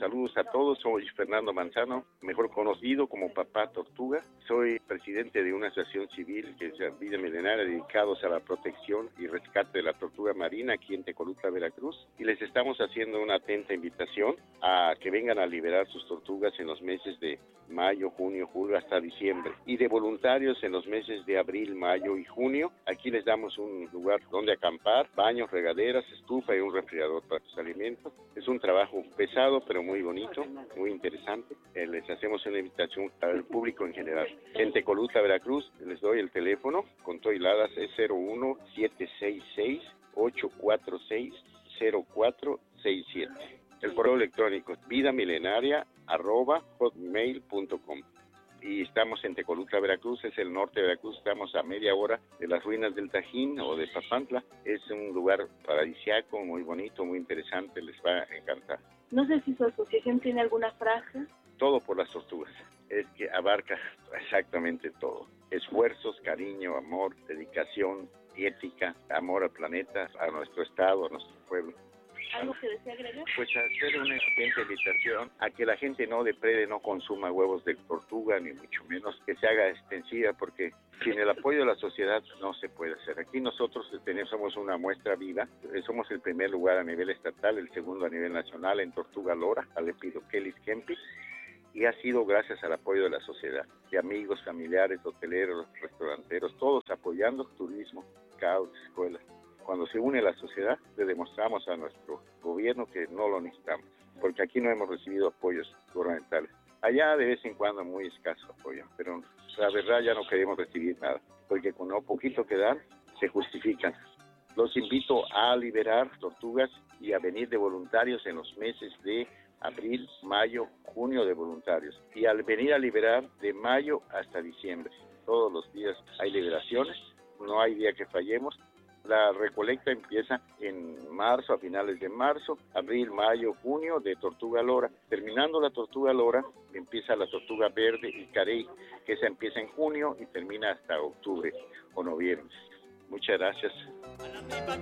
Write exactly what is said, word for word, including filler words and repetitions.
Saludos a todos, soy Fernando Manzano, mejor conocido como Papá Tortuga. Soy presidente de una asociación civil que es Vida Milenaria, dedicados a la protección y rescate de la tortuga marina aquí en Tecolutla, Veracruz. Y les estamos haciendo una atenta invitación a que vengan a liberar sus tortugas en los meses de mayo, junio, julio, hasta diciembre. Y de voluntarios en los meses de abril, mayo y junio. Aquí les damos un lugar donde acampar, baños, regaderas, estufa y un refrigerador para sus alimentos. Es un trabajo pesado, pero muy bonito, muy interesante. Eh, les hacemos una invitación al público en general. En Tecolutla, Veracruz, les doy el teléfono con toiladas, es cero uno siete seis seis ocho cuatro seis cero cuatro seis siete. El correo electrónico es vidamilenaria arroba hotmail punto com. Y estamos en Tecolutla, Veracruz, es el norte de Veracruz, estamos a media hora de las ruinas del Tajín o de Papantla. Es un lugar paradisíaco, muy bonito, muy interesante, les va a encantar. No sé si su asociación tiene alguna frase. Todo por las tortugas, es que abarca exactamente todo. Esfuerzos, cariño, amor, dedicación, ética, amor al planeta, a nuestro estado, a nuestro pueblo. ¿Algo que desea agregar? Pues hacer una excelente invitación a que la gente no deprede, no consuma huevos de tortuga, ni mucho menos que se haga extensiva, porque sin el apoyo de la sociedad no se puede hacer. Aquí nosotros tenemos, somos una muestra viva, somos el primer lugar a nivel estatal, el segundo a nivel nacional en tortuga lora, Alepidochelis kempis, y ha sido gracias al apoyo de la sociedad, de amigos, familiares, hoteleros, restauranteros, todos apoyando turismo, scouts, escuelas. Cuando se une la sociedad, le demostramos a nuestro gobierno que no lo necesitamos, porque aquí no hemos recibido apoyos gubernamentales. Allá de vez en cuando muy escaso apoyo, pero la verdad ya no queremos recibir nada, porque con lo poquito que dan, se justifican. Los invito a liberar tortugas y a venir de voluntarios en los meses de abril, mayo, junio de voluntarios. Y al venir a liberar de mayo hasta diciembre. Todos los días hay liberaciones, no hay día que fallemos. La recolecta empieza en marzo, a finales de marzo, abril, mayo, junio, de tortuga lora. Terminando la tortuga lora, empieza la tortuga verde y carey, que esa empieza en junio y termina hasta octubre o noviembre. Muchas gracias.